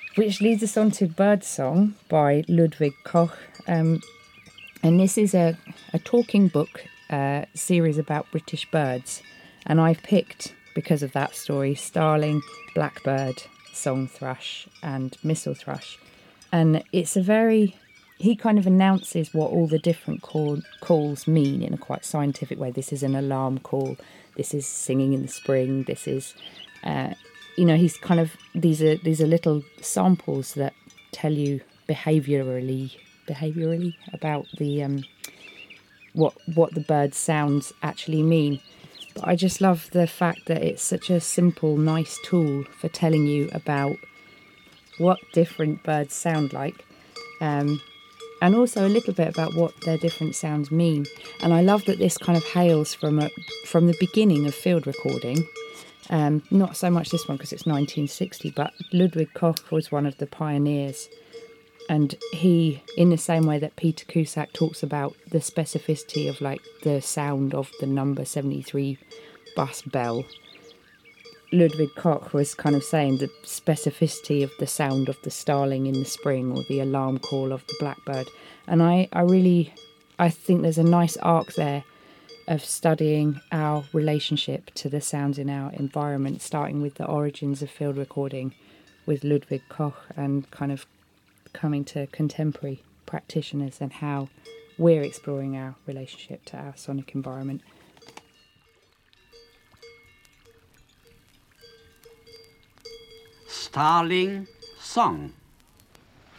which leads us on to Birdsong by Ludwig Koch. And this is a talking book series about British birds. And I've picked, because of that story, starling, blackbird, song thrush and missel thrush. And it's he kind of announces what all the different calls mean in a quite scientific way. This is an alarm call. This is singing in the spring. This is, he's kind of, these are little samples that tell you behaviourally about the what the bird sounds actually mean. But I just love the fact that it's such a simple, nice tool for telling you about what different birds sound like, and also a little bit about what their different sounds mean. And I love that this kind of hails from the beginning of field recording. Not so much this one because it's 1960, but Ludwig Koch was one of the pioneers. And he, in the same way that Peter Cusack talks about the specificity of like the sound of the number 73 bus bell, Ludwig Koch was kind of saying the specificity of the sound of the starling in the spring or the alarm call of the blackbird. And I think there's a nice arc there of studying our relationship to the sounds in our environment, starting with the origins of field recording with Ludwig Koch and kind of coming to contemporary practitioners and how we're exploring our relationship to our sonic environment. Starling Song.